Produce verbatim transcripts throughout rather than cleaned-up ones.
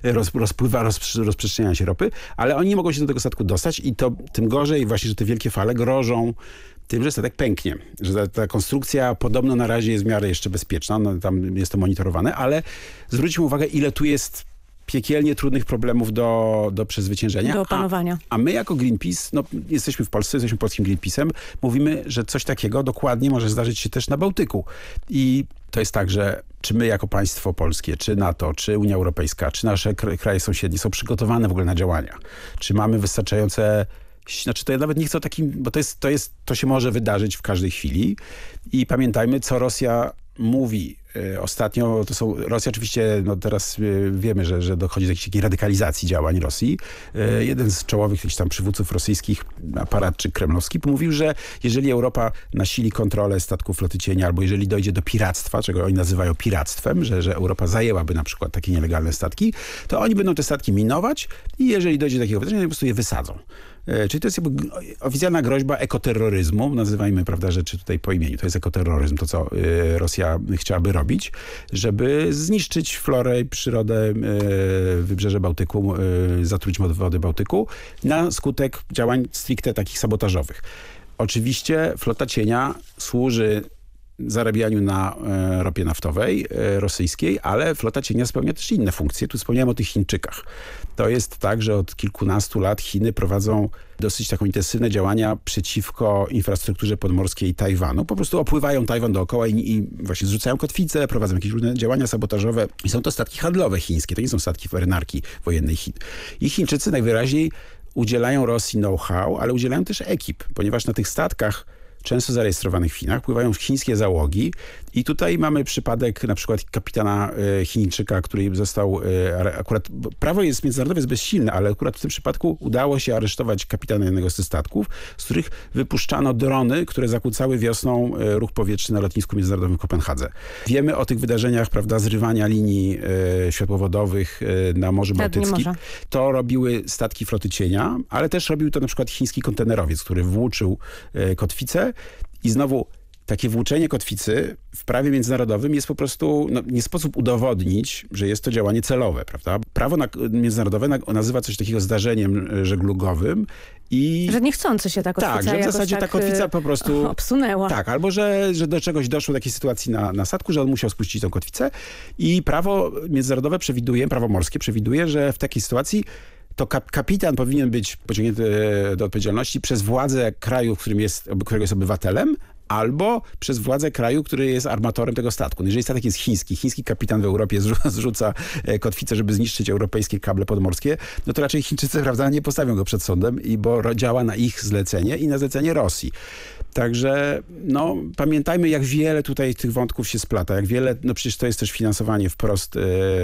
roz, rozpływa, roz, rozprzestrzenia się ropy, ale oni nie mogą się do tego statku dostać i to tym gorzej właśnie, że te wielkie fale grożą tym, że statek pęknie. Że ta, ta konstrukcja podobno na razie jest w miarę jeszcze bezpieczna, no, tam jest to monitorowane, ale zwróćmy uwagę, ile tu jest piekielnie trudnych problemów do, do przezwyciężenia. Do opanowania. A, a my jako Greenpeace, no jesteśmy w Polsce, jesteśmy polskim Greenpeace'em, mówimy, że coś takiego dokładnie może zdarzyć się też na Bałtyku. I to jest tak, że czy my jako państwo polskie, czy NATO, czy Unia Europejska, czy nasze kraje sąsiednie są przygotowane w ogóle na działania? Czy mamy wystarczające... Znaczy to ja nawet nie chcę o takim, bo to jest, to jest, to się może wydarzyć w każdej chwili. I pamiętajmy, co Rosja mówi. Ostatnio to są, Rosja oczywiście, no teraz wiemy, że, że dochodzi do jakiejś takiej radykalizacji działań Rosji. Jeden z czołowych jakichś tam przywódców rosyjskich, aparatczyk kremlowski, mówił, że jeżeli Europa nasili kontrolę statków floty cienia, albo jeżeli dojdzie do piractwa, czego oni nazywają piractwem, że, że Europa zajęłaby na przykład takie nielegalne statki, to oni będą te statki minować i jeżeli dojdzie do takiego wydarzenia, to po prostu je wysadzą. Czyli to jest jakby oficjalna groźba ekoterroryzmu, nazywajmy, prawda, rzeczy tutaj po imieniu. To jest ekoterroryzm, to co y, Rosja chciałaby robić, żeby zniszczyć florę i przyrodę y, wybrzeże Bałtyku, y, zatruć wody Bałtyku na skutek działań stricte takich sabotażowych. Oczywiście flota cienia służy zarabianiu na e, ropie naftowej e, rosyjskiej, ale flota cienia spełnia też inne funkcje. Tu wspomniałem o tych Chińczykach. To jest tak, że od kilkunastu lat Chiny prowadzą dosyć taką intensywne działania przeciwko infrastrukturze podmorskiej Tajwanu. Po prostu opływają Tajwan dookoła i, i właśnie zrzucają kotwice, prowadzą jakieś różne działania sabotażowe. I są to statki handlowe chińskie. To nie są statki marynarki wojennej Chin. I Chińczycy najwyraźniej udzielają Rosji know-how, ale udzielają też ekip, ponieważ na tych statkach często zarejestrowanych w Chinach, pływają chińskie załogi i tutaj mamy przypadek na przykład kapitana e, Chińczyka, który został e, akurat, prawo jest międzynarodowe, jest bezsilne, ale akurat w tym przypadku udało się aresztować kapitana jednego z tych statków, z których wypuszczano drony, które zakłócały wiosną e, ruch powietrzny na lotnisku międzynarodowym w Kopenhadze. Wiemy o tych wydarzeniach, prawda, zrywania linii e, światłowodowych e, na Morzu Bałtyckim. To robiły statki floty cienia, ale też robił to na przykład chiński kontenerowiec, który włóczył e, kotwicę. I znowu takie włóczenie kotwicy w prawie międzynarodowym jest po prostu, no, nie sposób udowodnić, że jest to działanie celowe, prawda? Prawo na, międzynarodowe na, nazywa coś takiego zdarzeniem żeglugowym i... Że niechcący się ta kotwica Tak, że w zasadzie tak ta kotwica po prostu... obsunęła. Tak, albo że, że do czegoś doszło, do takiej sytuacji na, na statku, że on musiał spuścić tą kotwicę i prawo międzynarodowe przewiduje, prawo morskie przewiduje, że w takiej sytuacji to kap kapitan powinien być pociągnięty do odpowiedzialności przez władzę kraju, w którym jest, którego jest obywatelem, albo przez władzę kraju, który jest armatorem tego statku. No jeżeli statek jest chiński, chiński kapitan w Europie zrzuca kotwicę, żeby zniszczyć europejskie kable podmorskie, no to raczej Chińczycy, prawda, nie postawią go przed sądem, i bo działa na ich zlecenie i na zlecenie Rosji. Także no, pamiętajmy, jak wiele tutaj tych wątków się splata, jak wiele, no przecież to jest też finansowanie wprost e,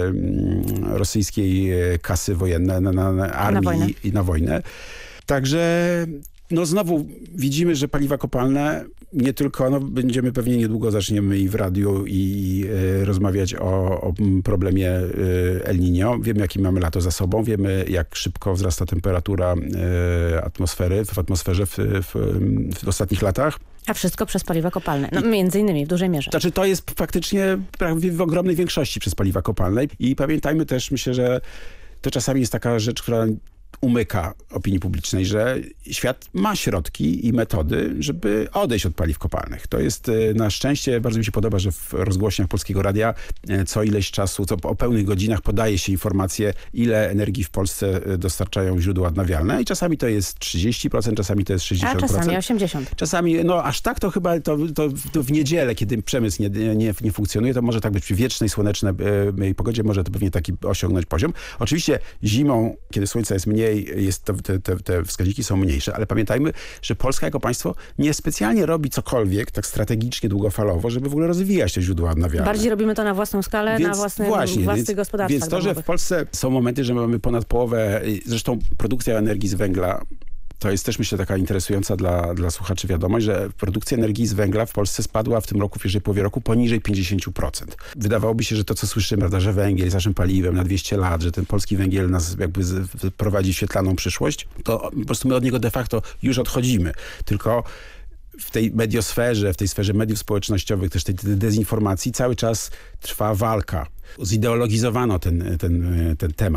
rosyjskiej kasy wojennej na, na, na armii i, i na wojnę. Także no znowu widzimy, że paliwa kopalne nie tylko, no będziemy pewnie niedługo zaczniemy i w radiu i e, rozmawiać o, o problemie e, El Niño. Wiemy, jakie mamy lato za sobą, wiemy, jak szybko wzrasta temperatura e, atmosfery, w atmosferze w, w, w ostatnich latach. A wszystko przez paliwa kopalne. No, między innymi w dużej mierze. Znaczy to jest faktycznie prawie w ogromnej większości przez paliwa kopalne. I pamiętajmy też, myślę, że to czasami jest taka rzecz, która umyka opinii publicznej, że świat ma środki i metody, żeby odejść od paliw kopalnych. To jest na szczęście, bardzo mi się podoba, że w rozgłośniach Polskiego Radia co ileś czasu, co o pełnych godzinach podaje się informacje, ile energii w Polsce dostarczają źródła odnawialne i czasami to jest trzydzieści procent, czasami to jest sześćdziesiąt procent. A czasami osiemdziesiąt procent. Czasami, no aż tak to chyba to, to, to w niedzielę, kiedy przemysł nie, nie, nie funkcjonuje, to może tak być przy wiecznej, słonecznej e, pogodzie, może to pewnie taki osiągnąć poziom. Oczywiście zimą, kiedy słońca jest mniej, jest to, te, te, te wskaźniki są mniejsze, ale pamiętajmy, że Polska jako państwo niespecjalnie robi cokolwiek tak strategicznie, długofalowo, żeby w ogóle rozwijać te źródła odnawialne. Bardziej robimy to na własną skalę, więc na własnym, właśnie, własnych więc, gospodarstwach Więc to, domowych. że w Polsce są momenty, że mamy ponad połowę, zresztą produkcja energii z węgla, to jest też, myślę, taka interesująca dla, dla słuchaczy wiadomość, że produkcja energii z węgla w Polsce spadła w tym roku, w pierwszej połowie roku, poniżej pięćdziesiąt procent. Wydawałoby się, że to, co słyszymy, prawda, że węgiel jest naszym paliwem na dwieście lat, że ten polski węgiel nas jakby prowadzi w świetlaną przyszłość, to po prostu my od niego de facto już odchodzimy. Tylko w tej mediosferze, w tej sferze mediów społecznościowych, też tej dezinformacji cały czas trwa walka. Zideologizowano ten, ten, ten temat.